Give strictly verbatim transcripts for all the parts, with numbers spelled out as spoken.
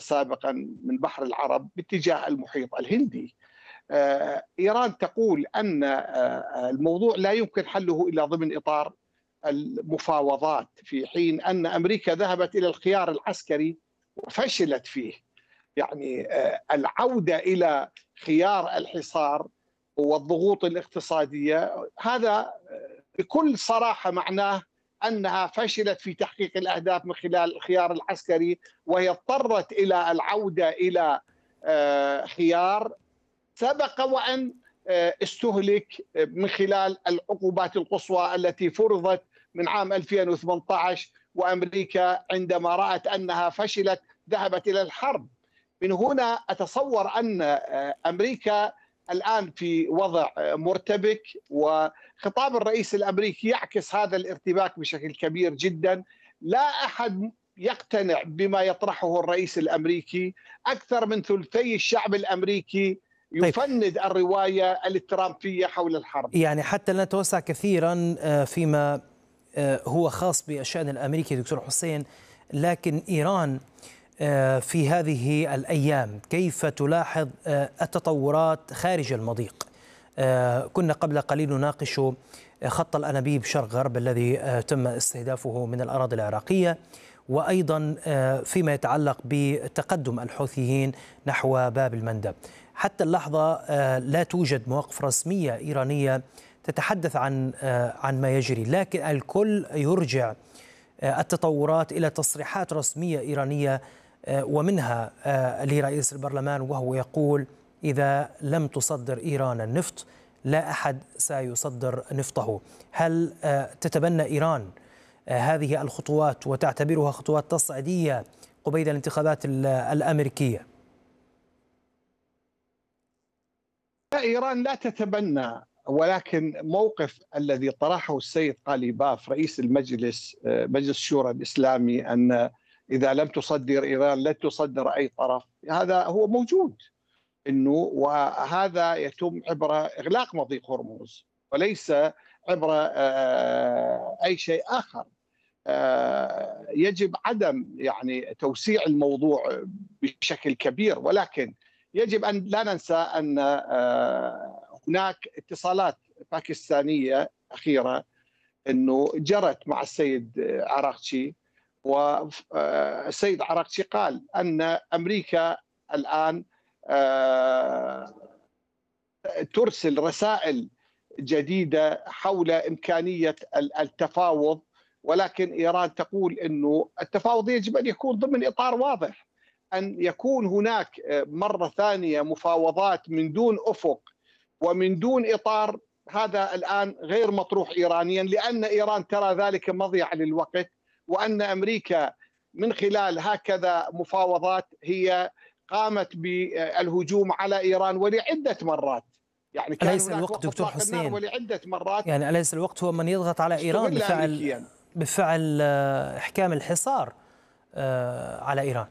سابقا من بحر العرب باتجاه المحيط الهندي. إيران تقول أن الموضوع لا يمكن حله إلا ضمن إطار المفاوضات، في حين أن أمريكا ذهبت إلى الخيار العسكري وفشلت فيه. يعني العودة إلى خيار الحصار والضغوط الاقتصادية، هذا بكل صراحة معناه أنها فشلت في تحقيق الأهداف من خلال الخيار العسكري، وهي اضطرت إلى العودة إلى خيار سبق وأن استهلك من خلال العقوبات القصوى التي فرضت من عام ألفين وثمانية عشر، وأمريكا عندما رأت أنها فشلت ذهبت إلى الحرب. من هنا أتصور أن أمريكا الآن في وضع مرتبك، وخطاب الرئيس الأمريكي يعكس هذا الارتباك بشكل كبير جدا. لا أحد يقتنع بما يطرحه الرئيس الأمريكي، أكثر من ثلثي الشعب الأمريكي يفند طيب. الرواية الترامبية حول الحرب. يعني حتى لا نتوسع كثيرا فيما هو خاص بالشأن الأمريكي دكتور حسين، لكن إيران في هذه الأيام كيف تلاحظ التطورات خارج المضيق؟ كنا قبل قليل نناقش خط الأنابيب شرق غرب الذي تم استهدافه من الأراضي العراقية، وأيضا فيما يتعلق بتقدم الحوثيين نحو باب المندب. حتى اللحظة لا توجد مواقف رسمية إيرانية تتحدث عن عن ما يجري، لكن الكل يرجع التطورات إلى تصريحات رسمية إيرانية، ومنها لرئيس البرلمان وهو يقول إذا لم تصدر إيران النفط لا أحد سيصدر نفطه. هل تتبنى إيران هذه الخطوات وتعتبرها خطوات تصعيدية قبيل الانتخابات الأمريكية؟ إيران لا تتبنى، ولكن موقف الذي طرحه السيد قاليباف رئيس المجلس مجلس الشورى الإسلامي أن إذا لم تصدر إيران لا تصدر أي طرف، هذا هو موجود، إنه وهذا يتم عبر إغلاق مضيق هرمز وليس عبر أي شيء آخر. يجب عدم يعني توسيع الموضوع بشكل كبير، ولكن يجب أن لا ننسى أن هناك اتصالات باكستانية أخيرة أنه جرت مع السيد عراقچي، والسيد عراقچي قال أن أمريكا الآن ترسل رسائل جديدة حول إمكانية التفاوض، ولكن إيران تقول أنه التفاوض يجب أن يكون ضمن إطار واضح، أن يكون هناك مرة ثانية مفاوضات من دون أفق ومن دون إطار. هذا الآن غير مطروح إيرانيا، لأن إيران ترى ذلك مضيعة للوقت، وأن أمريكا من خلال هكذا مفاوضات هي قامت بالهجوم على إيران ولعدة مرات. يعني كان أليس الوقت دكتور حسين ولعدة مرات يعني أليس الوقت هو من يضغط على إيران بفعل بفعل إحكام الحصار على إيران؟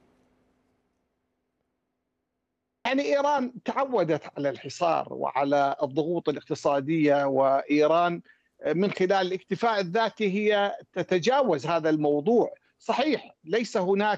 يعني إيران تعودت على الحصار وعلى الضغوط الاقتصادية، وإيران من خلال الاكتفاء الذاتي هي تتجاوز هذا الموضوع. صحيح ليس هناك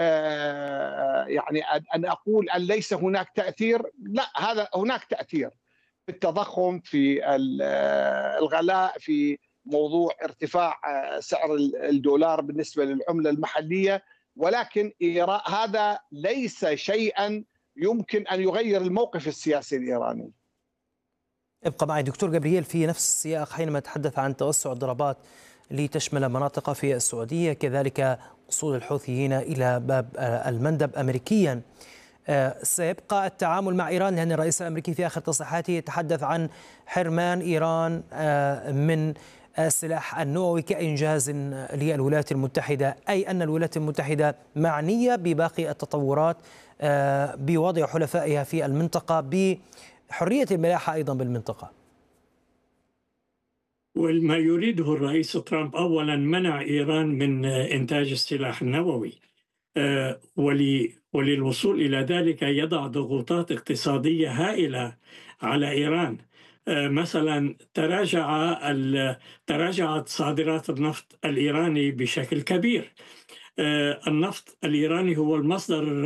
يعني أن أقول أن ليس هناك تأثير، لا، هذا هناك تأثير في التضخم، في الغلاء، في موضوع ارتفاع سعر الدولار بالنسبة للعملة المحلية، ولكن هذا ليس شيئا يمكن أن يغير الموقف السياسي الإيراني. ابقى معي دكتور جبريل في نفس السياق حينما تحدث عن توسع الضربات لتشمل مناطق في السعودية، كذلك وصول الحوثيين إلى باب المندب أمريكيا. سيبقى التعامل مع إيران، لأن الرئيس الأمريكي في آخر تصريحاته يتحدث عن حرمان إيران من السلاح النووي كإنجاز للولايات المتحدة، أي أن الولايات المتحدة معنية بباقي التطورات بوضع حلفائها في المنطقة بحرية الملاحة أيضا بالمنطقة. وما يريده الرئيس ترامب أولا منع إيران من إنتاج السلاح النووي، وللوصول إلى ذلك يضع ضغوطات اقتصادية هائلة على إيران. مثلا تراجع تراجعت صادرات النفط الإيراني بشكل كبير. النفط الإيراني هو المصدر